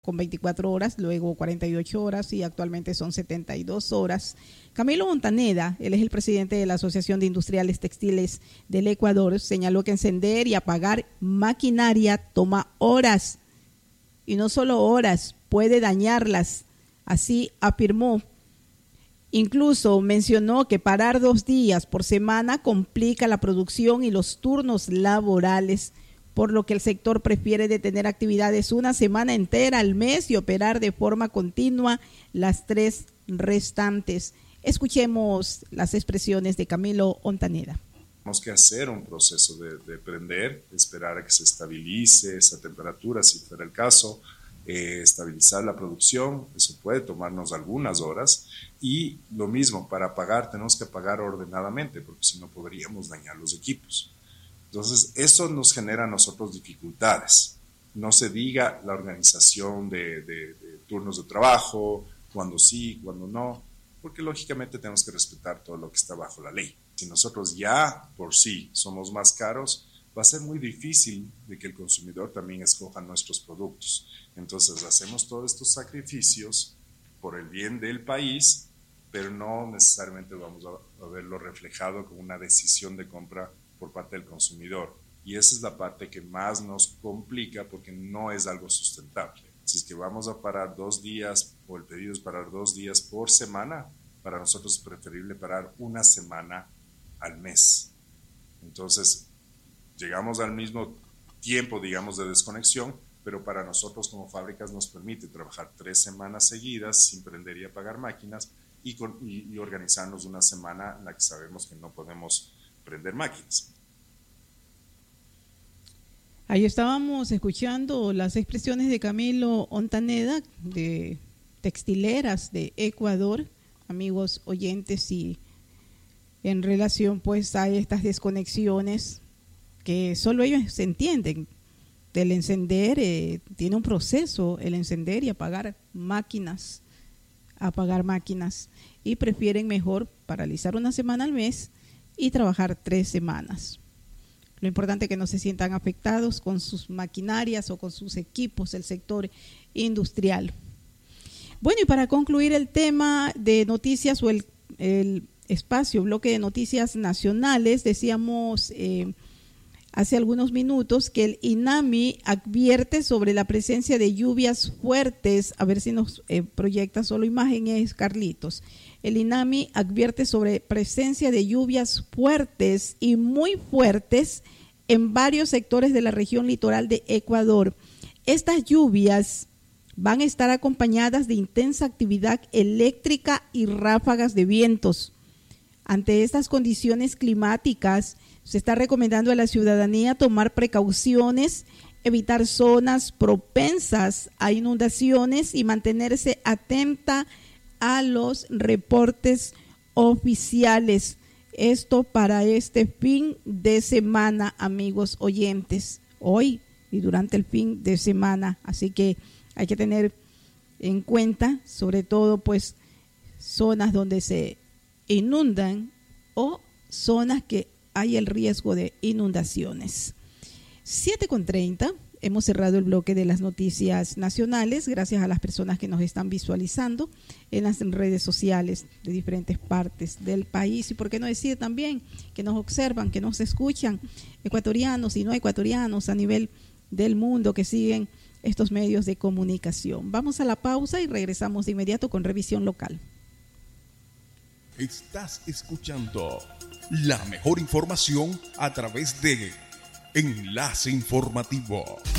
con 24 horas, luego 48 horas y actualmente son 72 horas. Camilo Montaneda, él es el presidente de la Asociación de Industriales Textiles del Ecuador, señaló que encender y apagar maquinaria toma horas y no solo horas, puede dañarlas. Así afirmó. Incluso mencionó que parar 2 días por semana complica la producción y los turnos laborales, por lo que el sector prefiere detener actividades una semana entera al mes y operar de forma continua las 3 restantes. Escuchemos las expresiones de Camilo Montaneda. Tenemos que hacer un proceso de prender, esperar a que se estabilice esa temperatura, si fuera el caso, estabilizar la producción, eso puede tomarnos algunas horas, y lo mismo, para apagar tenemos que apagar ordenadamente, porque si no podríamos dañar los equipos. Entonces, eso nos genera a nosotros dificultades. No se diga la organización de turnos de trabajo, cuando sí, cuando no, porque lógicamente tenemos que respetar todo lo que está bajo la ley. Si nosotros ya por sí somos más caros, va a ser muy difícil de que el consumidor también escoja nuestros productos. Entonces, hacemos todos estos sacrificios por el bien del país, pero no necesariamente vamos a verlo reflejado como una decisión de compra por parte del consumidor, y esa es la parte que más nos complica porque no es algo sustentable. Si es que vamos a parar 2 días o el pedido es parar 2 días por semana, para nosotros es preferible parar una semana al mes. Entonces llegamos al mismo tiempo, digamos, de desconexión, pero para nosotros como fábricas nos permite trabajar 3 semanas seguidas sin prender y apagar máquinas y organizarnos una semana en la que sabemos que no podemos prender máquinas. Ahí estábamos escuchando las expresiones de Camilo Montaneda, de Textileras de Ecuador, amigos oyentes, y en relación pues a estas desconexiones que solo ellos se entienden. Del encender, tiene un proceso el encender y apagar máquinas, y prefieren mejor paralizar una semana al mes y trabajar 3 semanas. Lo importante es que no se sientan afectados con sus maquinarias o con sus equipos del sector industrial. Bueno, y para concluir el tema de noticias o el espacio, bloque de noticias nacionales, decíamos hace algunos minutos que el INAMI advierte sobre la presencia de lluvias fuertes. A ver si nos proyecta solo imágenes, Carlitos. El INAMI advierte sobre presencia de lluvias fuertes y muy fuertes en varios sectores de la región litoral de Ecuador. Estas lluvias van a estar acompañadas de intensa actividad eléctrica y ráfagas de vientos. Ante estas condiciones climáticas, se está recomendando a la ciudadanía tomar precauciones, evitar zonas propensas a inundaciones y mantenerse atenta a los reportes oficiales. Esto para este fin de semana, amigos oyentes, hoy y durante el fin de semana. Así que hay que tener en cuenta, sobre todo, pues, zonas donde se inundan o zonas que hay el riesgo de inundaciones. 7:30. Hemos cerrado el bloque de las noticias nacionales, gracias a las personas que nos están visualizando en las redes sociales de diferentes partes del país, y por qué no decir también que nos observan, que nos escuchan, ecuatorianos y no ecuatorianos a nivel del mundo que siguen estos medios de comunicación. Vamos a la pausa y regresamos de inmediato con revisión local. Estás escuchando la mejor información a través de Enlace Informativo.